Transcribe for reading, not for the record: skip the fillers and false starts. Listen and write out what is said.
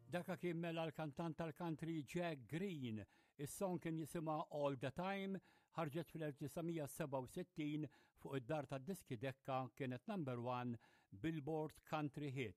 Daka kien mela l-kantant tal-country Jack Green. Is-song kien jisimha All the Time, ħarġet fil-1967 fuq id-dar tad-diski dekka kienet #1 Billboard Country Hit.